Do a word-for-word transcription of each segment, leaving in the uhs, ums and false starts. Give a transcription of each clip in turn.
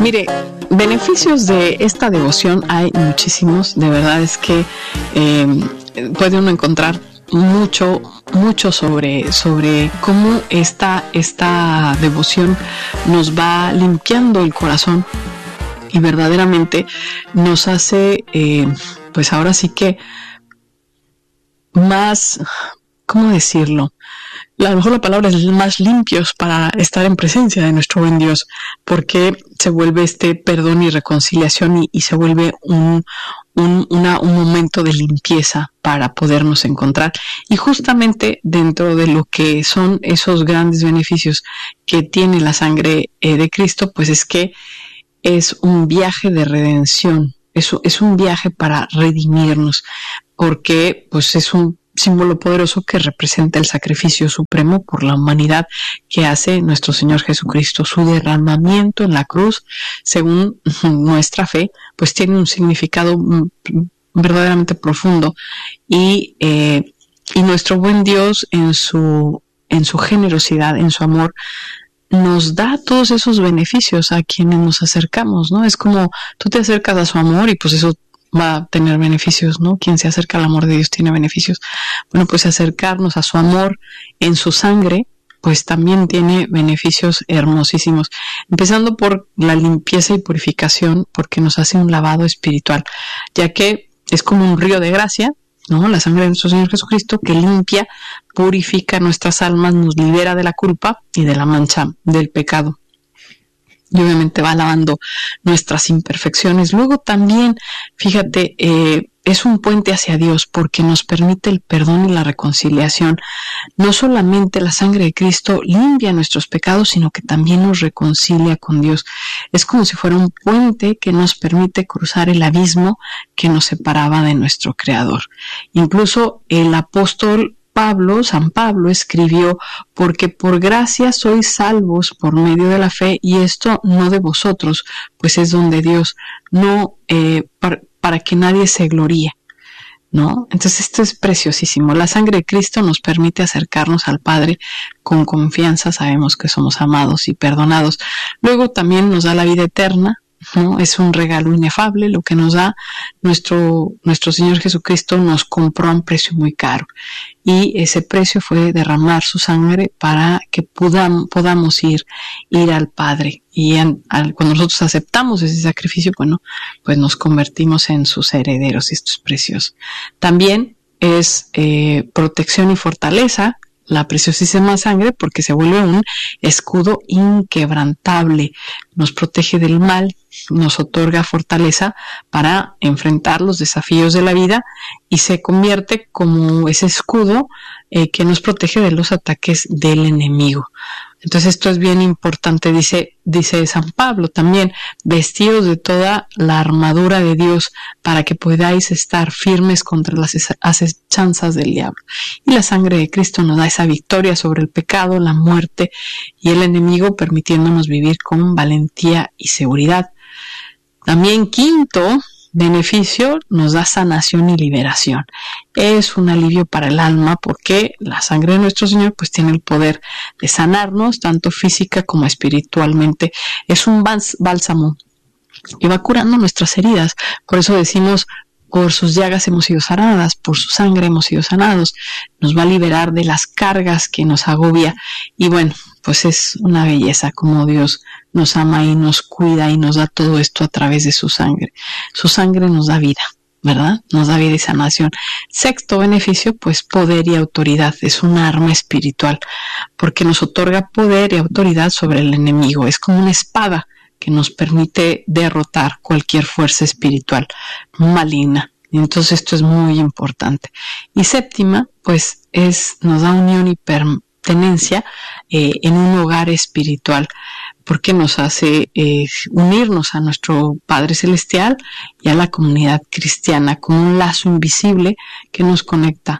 Mire, beneficios de esta devoción hay muchísimos. De verdad es que eh, puede uno encontrar mucho, mucho sobre, sobre cómo esta, esta devoción nos va limpiando el corazón y verdaderamente nos hace, eh, pues ahora sí que más, ¿cómo decirlo? A lo mejor la palabra es más limpios para estar en presencia de nuestro buen Dios, porque se vuelve este perdón y reconciliación y, y se vuelve un, un, una, un momento de limpieza para podernos encontrar. Y justamente dentro de lo que son esos grandes beneficios que tiene la sangre eh, de Cristo, pues es que es un viaje de redención, es, es un viaje para redimirnos, porque pues es un símbolo poderoso que representa el sacrificio supremo por la humanidad que hace nuestro Señor Jesucristo. Su derramamiento en la cruz, según nuestra fe, pues tiene un significado verdaderamente profundo y, eh, y nuestro buen Dios en su, en su generosidad, en su amor, nos da todos esos beneficios a quienes nos acercamos, ¿no? Es como tú te acercas a su amor y pues eso va a tener beneficios, ¿no? Quien se acerca al amor de Dios tiene beneficios. Bueno, pues acercarnos a su amor en su sangre, pues también tiene beneficios hermosísimos. Empezando por la limpieza y purificación, porque nos hace un lavado espiritual, ya que es como un río de gracia, ¿no? La sangre de nuestro Señor Jesucristo que limpia, purifica nuestras almas, nos libera de la culpa y de la mancha del pecado. Y obviamente va lavando nuestras imperfecciones. Luego también, fíjate, eh, es un puente hacia Dios porque nos permite el perdón y la reconciliación. No solamente la sangre de Cristo limpia nuestros pecados, sino que también nos reconcilia con Dios. Es como si fuera un puente que nos permite cruzar el abismo que nos separaba de nuestro Creador. Incluso el apóstol Pablo, San Pablo, escribió: porque por gracia sois salvos por medio de la fe, y esto no de vosotros, pues es don de Dios, no eh, para, para que nadie se gloríe, ¿no? Entonces esto es preciosísimo. La sangre de Cristo nos permite acercarnos al Padre con confianza, sabemos que somos amados y perdonados. Luego también nos da la vida eterna, ¿no? Es un regalo inefable lo que nos da. Nuestro, nuestro Señor Jesucristo nos compró a un precio muy caro y ese precio fue derramar su sangre para que podamos, podamos ir, ir al Padre. Y en, al, cuando nosotros aceptamos ese sacrificio, bueno, pues nos convertimos en sus herederos y esto es precioso. También es eh, protección y fortaleza, la preciosísima sangre, porque se vuelve un escudo inquebrantable, nos protege del mal, nos otorga fortaleza para enfrentar los desafíos de la vida y se convierte como ese escudo eh, que nos protege de los ataques del enemigo. Entonces esto es bien importante, dice, dice San Pablo también: vestidos de toda la armadura de Dios para que podáis estar firmes contra las acechanzas del diablo. Y la sangre de Cristo nos da esa victoria sobre el pecado, la muerte y el enemigo, permitiéndonos vivir con valentía y seguridad. También quinto beneficio, nos da sanación y liberación. Es un alivio para el alma porque la sangre de nuestro Señor pues tiene el poder de sanarnos tanto física como espiritualmente. Es un bálsamo y va curando nuestras heridas. Por eso decimos: por sus llagas hemos sido sanadas, por su sangre hemos sido sanados. Nos va a liberar de las cargas que nos agobia. Y bueno, pues es una belleza como Dios nos ama y nos cuida y nos da todo esto a través de su sangre. Su sangre nos da vida, ¿verdad? Nos da vida y sanación. Sexto beneficio, pues poder y autoridad. Es un arma espiritual porque nos otorga poder y autoridad sobre el enemigo. Es como una espada que nos permite derrotar cualquier fuerza espiritual maligna. Y entonces esto es muy importante. Y séptima, pues es nos da unión y pertenencia eh, en un hogar espiritual, porque nos hace eh, unirnos a nuestro Padre Celestial y a la comunidad cristiana como un lazo invisible que nos conecta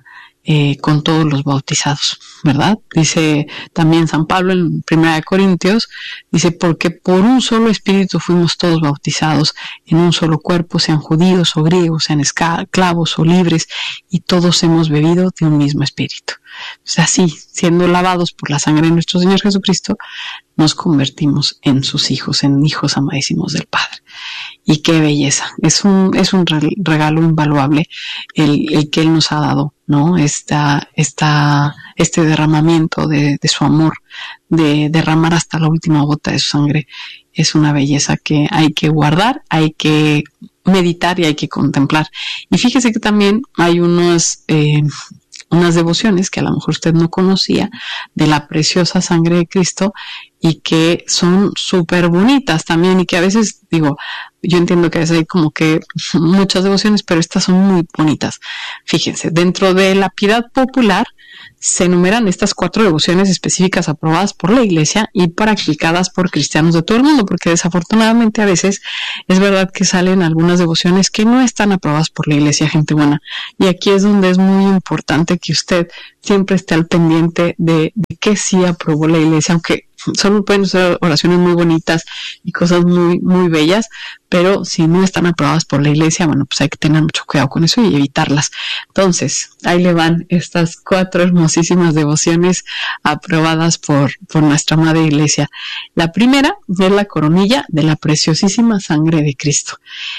eh, con todos los bautizados, ¿verdad? Dice también San Pablo en Primera de Corintios, dice, porque por un solo espíritu fuimos todos bautizados en un solo cuerpo, sean judíos o griegos, sean esclavos o libres, y todos hemos bebido de un mismo espíritu. O sea, así, siendo lavados por la sangre de nuestro Señor Jesucristo, nos convertimos en sus hijos, en hijos amadísimos del Padre. Y qué belleza, es un, es un regalo invaluable el, el que Él nos ha dado, ¿no? Esta, esta, este derramamiento de, de su amor, de derramar hasta la última gota de su sangre, es una belleza que hay que guardar, hay que meditar y hay que contemplar. Y fíjese que también hay unos, eh, unas devociones que a lo mejor usted no conocía de la preciosa sangre de Cristo y que son súper bonitas también, y que a veces, digo, yo entiendo que a veces hay como que muchas devociones, pero estas son muy bonitas. Fíjense, dentro de la piedad popular se enumeran estas cuatro devociones específicas aprobadas por la Iglesia y practicadas por cristianos de todo el mundo, porque desafortunadamente a veces es verdad que salen algunas devociones que no están aprobadas por la Iglesia, gente buena. Y aquí es donde es muy importante que usted siempre esté al pendiente de, de qué sí aprobó la Iglesia, aunque son, pueden ser oraciones muy bonitas y cosas muy, muy bellas, pero si no están aprobadas por la Iglesia, bueno, pues hay que tener mucho cuidado con eso y evitarlas. Entonces, ahí le van estas cuatro hermosísimas devociones aprobadas por, por nuestra Madre Iglesia. La primera es la coronilla de la preciosísima sangre de Cristo.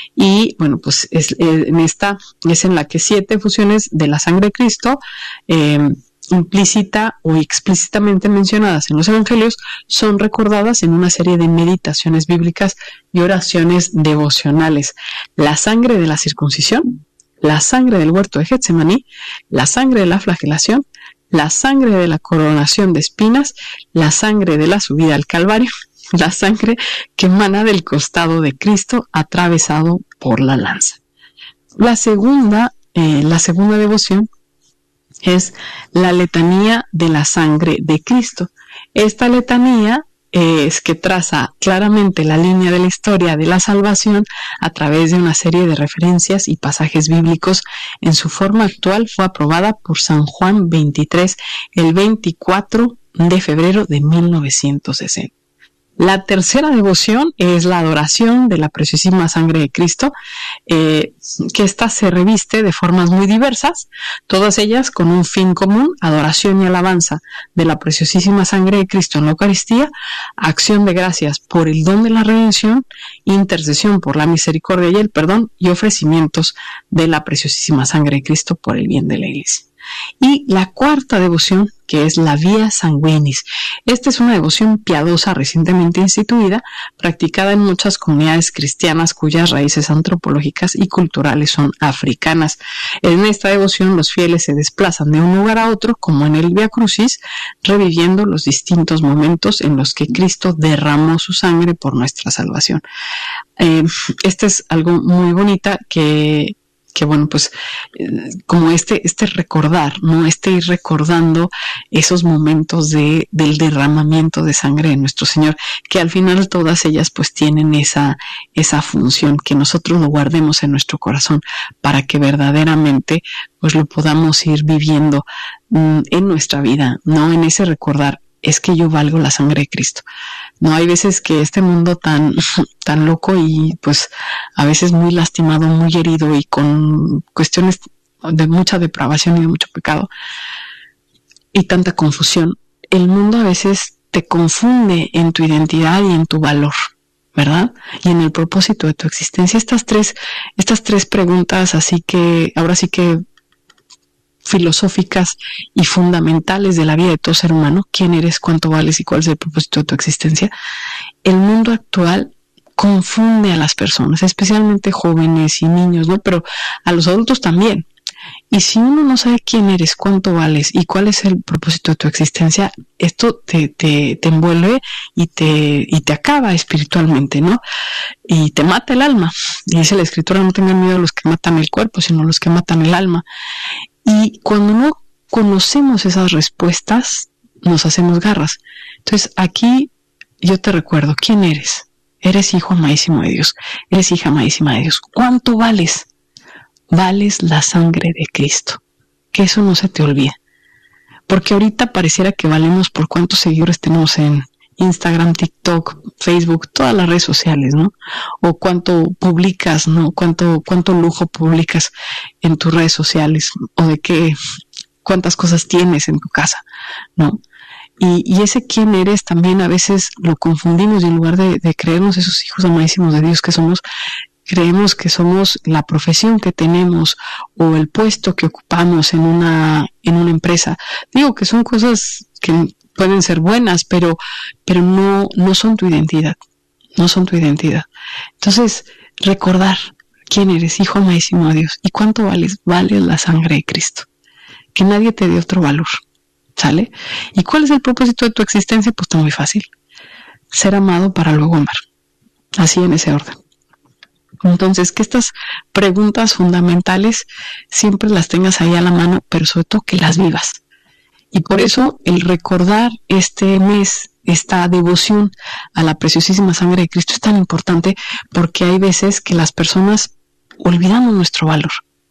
Y, bueno, pues es, en esta es en la que siete fusiones de la sangre de Cristo, eh, implícita o explícitamente mencionadas en los evangelios, son recordadas en una serie de meditaciones bíblicas y oraciones devocionales. La sangre de la circuncisión, la sangre del huerto de Getsemaní, la sangre de la flagelación, la sangre de la coronación de espinas, la sangre de la subida al Calvario, la sangre que emana del costado de Cristo atravesado por la lanza. La segunda, eh, la segunda devoción es la letanía de la sangre de Cristo. Esta letanía es que traza claramente la línea de la historia de la salvación a través de una serie de referencias y pasajes bíblicos. En su forma actual fue aprobada por San Juan veintitrés el veinticuatro de febrero de mil novecientos sesenta. La tercera devoción es la adoración de la preciosísima sangre de Cristo, eh, que ésta se reviste de formas muy diversas, todas ellas con un fin común: adoración y alabanza de la preciosísima sangre de Cristo en la Eucaristía, acción de gracias por el don de la redención, intercesión por la misericordia y el perdón, y ofrecimientos de la preciosísima sangre de Cristo por el bien de la Iglesia. Y la cuarta devoción, que es la Vía Sanguinis. Esta es una devoción piadosa recientemente instituida, practicada en muchas comunidades cristianas cuyas raíces antropológicas y culturales son africanas. En esta devoción los fieles se desplazan de un lugar a otro, como en el Vía Crucis, reviviendo los distintos momentos en los que Cristo derramó su sangre por nuestra salvación. Eh, este es algo muy bonita que que bueno, pues eh, como este este recordar, ¿no? Este ir recordando esos momentos de del derramamiento de sangre de nuestro Señor, que al final todas ellas pues tienen esa esa función, que nosotros lo guardemos en nuestro corazón para que verdaderamente pues lo podamos ir viviendo mm, en nuestra vida, ¿no? En ese recordar, es que yo valgo la sangre de Cristo. No, hay veces que este mundo tan, tan loco y pues a veces muy lastimado, muy herido y con cuestiones de mucha depravación y de mucho pecado y tanta confusión, el mundo a veces te confunde en tu identidad y en tu valor, ¿verdad? Y en el propósito de tu existencia. Estas tres, estas tres preguntas, así que ahora sí que filosóficas y fundamentales de la vida de todo ser humano: quién eres, cuánto vales y cuál es el propósito de tu existencia. El mundo actual confunde a las personas, especialmente jóvenes y niños, ¿no? Pero a los adultos también. Y si uno no sabe quién eres, cuánto vales y cuál es el propósito de tu existencia, esto te, te, te envuelve y te, y te acaba espiritualmente, ¿no? Y te mata el alma. Y dice la Escritura: no tengan miedo a los que matan el cuerpo, sino a los que matan el alma. Y cuando no conocemos esas respuestas, nos hacemos garras. Entonces, aquí yo te recuerdo: ¿quién eres? Eres hijo amadísimo de Dios. Eres hija amadísima de Dios. ¿Cuánto vales? Vales la sangre de Cristo. que eso no se te olvide. Porque ahorita pareciera que valemos por cuántos seguidores tenemos en Instagram, TikTok, Facebook, todas las redes sociales, ¿no? O cuánto publicas, ¿no? Cuánto, cuánto lujo publicas en tus redes sociales, o de qué, cuántas cosas tienes en tu casa, ¿no? Y, y ese quién eres también a veces lo confundimos, y en lugar de, de creernos esos hijos amadísimos de Dios que somos, creemos que somos la profesión que tenemos o el puesto que ocupamos en una, en una empresa. Digo que son cosas que pueden ser buenas, pero, pero no, no son tu identidad, no son tu identidad. Entonces, recordar quién eres, hijo amadísimo de Dios, y cuánto vales, vale la sangre de Cristo. Que nadie te dé otro valor, ¿sale? ¿Y cuál es el propósito de tu existencia? Pues está muy fácil. Ser amado para luego amar. Así en ese orden. Entonces, que estas preguntas fundamentales siempre las tengas ahí a la mano, pero sobre todo que las vivas. Y por eso el recordar este mes, esta devoción a la preciosísima sangre de Cristo es tan importante, porque hay veces que las personas olvidamos nuestro valor.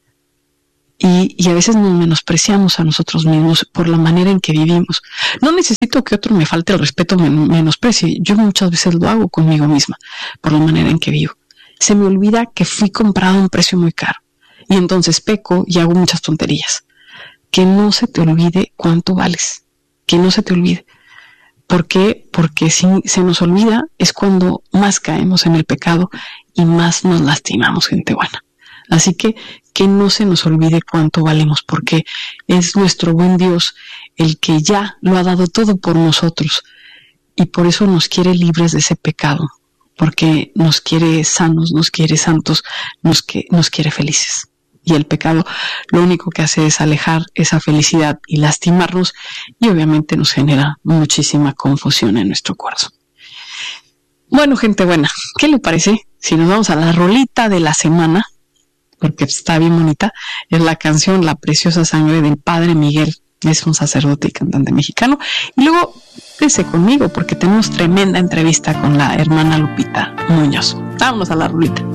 Y, y a veces nos menospreciamos a nosotros mismos por la manera en que vivimos. No necesito que otro me falte el respeto, me menosprecie. Yo muchas veces lo hago conmigo misma, por la manera en que vivo. Se me olvida que fui comprado a un precio muy caro. Y entonces peco y hago muchas tonterías. Que no se te olvide cuánto vales. Que no se te olvide. ¿Por qué? Porque si se nos olvida es cuando más caemos en el pecado y más nos lastimamos, gente buena. Así que que no se nos olvide cuánto valemos, porque es nuestro buen Dios el que ya lo ha dado todo por nosotros, y por eso nos quiere libres de ese pecado, porque nos quiere sanos, nos quiere santos, nos, que, nos quiere felices. Y el pecado lo único que hace es alejar esa felicidad y lastimarnos, y obviamente nos genera muchísima confusión en nuestro corazón. Bueno, gente buena, ¿qué le parece si nos vamos a la rolita de la semana? Porque está bien bonita. Es la canción La Preciosa Sangre del Padre Miguel. Es un sacerdote y cantante mexicano. Y luego, quédese conmigo porque tenemos tremenda entrevista con la hermana Lupita Muñoz. Vámonos a la rolita.